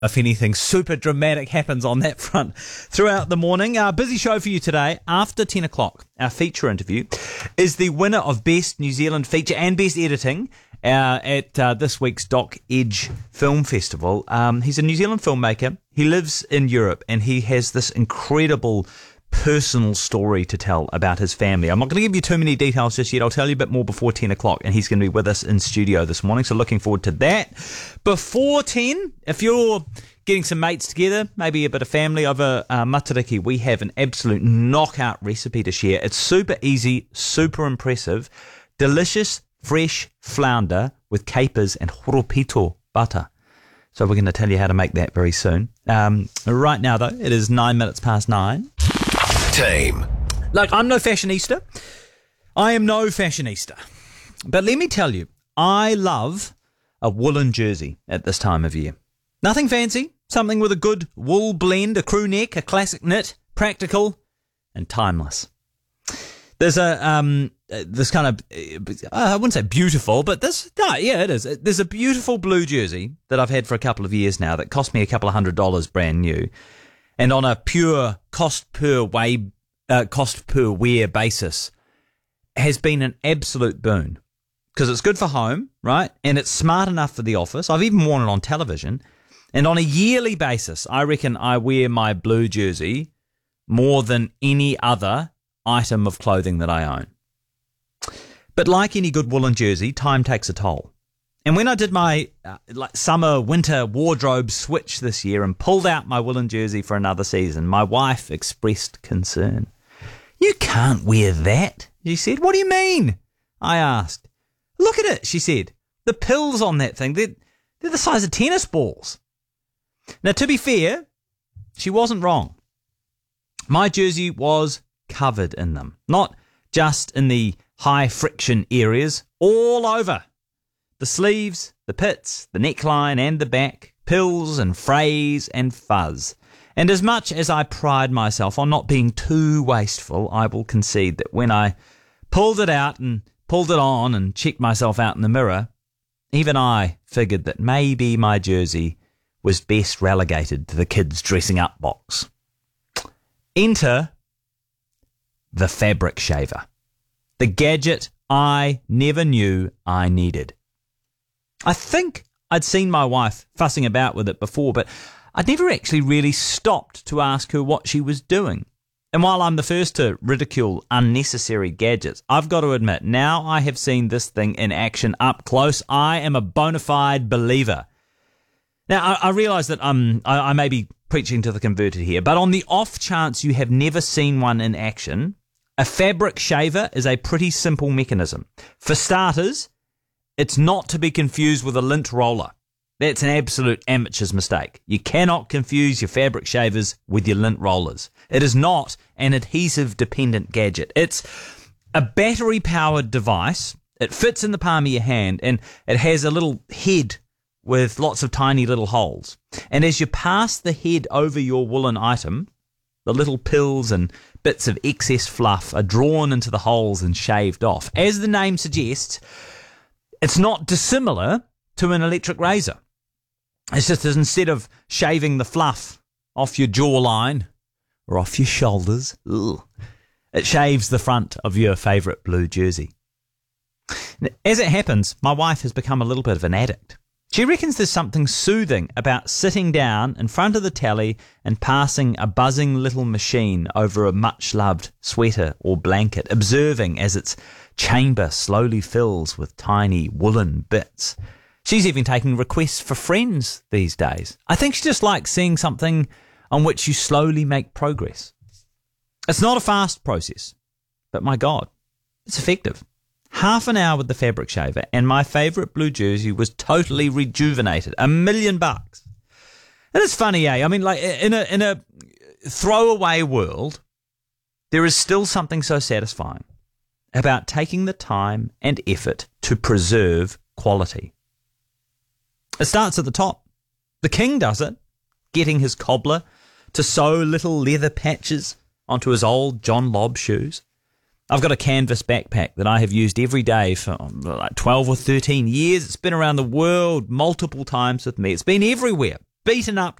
if anything super dramatic happens on that front throughout the morning. Busy show for you today. After 10 o'clock, our feature interview is the winner of Best New Zealand Feature and Best Editing at this week's Doc Edge Film Festival. He's a New Zealand filmmaker. He lives in Europe and he has this incredible personal story to tell about his family. I'm not going to give you too many details just yet. I'll tell you a bit more before 10 o'clock, and he's going to be with us in studio this morning, so looking forward to that. Before 10, if you're getting some mates together, maybe a bit of family over Matariki, we have an absolute knockout recipe to share. It's super easy, super impressive, delicious, fresh flounder with capers and horopito butter. So we're going to tell you how to make that very soon. Right now, though, it is 9 minutes past 9. Team. Look, I'm no fashionista. I am no fashionista. But let me tell you, I love a woolen jersey at this time of year. Nothing fancy, something with a good wool blend, a crew neck, a classic knit, practical and timeless. There's this kind of, I wouldn't say beautiful, but it is. There's a beautiful blue jersey that I've had for a couple of years now that cost me a couple of $100 brand new. And on a pure cost per wear basis, has been an absolute boon. Because it's good for home, right? And it's smart enough for the office. I've even worn it on television. And on a yearly basis, I reckon I wear my blue jersey more than any other item of clothing that I own. But like any good woolen jersey, time takes a toll. And when I did my summer-winter wardrobe switch this year and pulled out my woolen jersey for another season, my wife expressed concern. "You can't wear that," she said. "What do you mean?" I asked. "Look at it," she said. "The pills on that thing, they're the size of tennis balls." Now, to be fair, she wasn't wrong. My jersey was covered in them, not just in the high-friction areas, all over. The sleeves, the pits, the neckline and the back, pills and frays and fuzz. And as much as I pride myself on not being too wasteful, I will concede that when I pulled it out and pulled it on and checked myself out in the mirror, even I figured that maybe my jersey was best relegated to the kids' dressing up box. Enter the fabric shaver, the gadget I never knew I needed. I think I'd seen my wife fussing about with it before, but I'd never actually really stopped to ask her what she was doing. And while I'm the first to ridicule unnecessary gadgets, I've got to admit, now I have seen this thing in action up close, I am a bona fide believer. Now, I realise that I may be preaching to the converted here, but on the off chance you have never seen one in action, a fabric shaver is a pretty simple mechanism. For starters, it's not to be confused with a lint roller. That's an absolute amateur's mistake. You cannot confuse your fabric shavers with your lint rollers. It is not an adhesive-dependent gadget. It's a battery-powered device. It fits in the palm of your hand, and it has a little head with lots of tiny little holes. And as you pass the head over your woolen item, the little pills and bits of excess fluff are drawn into the holes and shaved off. As the name suggests, it's not dissimilar to an electric razor. It's just that instead of shaving the fluff off your jawline or off your shoulders, it shaves the front of your favourite blue jersey. As it happens, my wife has become a little bit of an addict. She reckons there's something soothing about sitting down in front of the telly and passing a buzzing little machine over a much-loved sweater or blanket, observing as its chamber slowly fills with tiny woolen bits. She's even taking requests for friends these days. I think she just likes seeing something on which you slowly make progress. It's not a fast process, but my God, it's effective. Half an hour with the fabric shaver and my favourite blue jersey was totally rejuvenated. $1 million. And it's funny, eh? I mean, like in a throwaway world, there is still something so satisfying about taking the time and effort to preserve quality. It starts at the top. The king does it, getting his cobbler to sew little leather patches onto his old John Lobb shoes. I've got a canvas backpack that I have used every day for like 12 or 13 years. It's been around the world multiple times with me. It's been everywhere. beaten up